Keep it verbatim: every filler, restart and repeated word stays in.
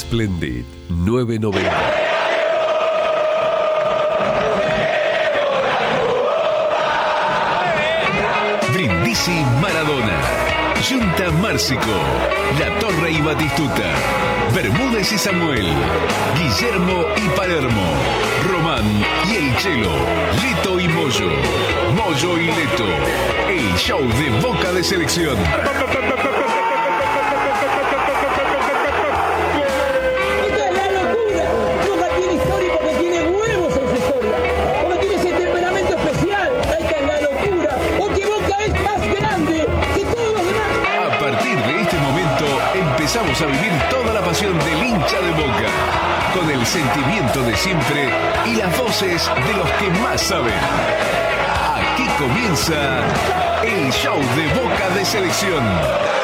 Splendid nueve noventa. Brindisi Maradona, Junta Márcico, La Torre y Batistuta, Bermúdez y Samuel, Guillermo y Palermo, Román y el Chelo, Leto y Moyo, Moyo y Leto, el show de Boca de Selección. Empezamos a vivir toda la pasión del hincha de Boca, con el sentimiento de siempre y las voces de los que más saben. Aquí comienza el show de Boca de Selección.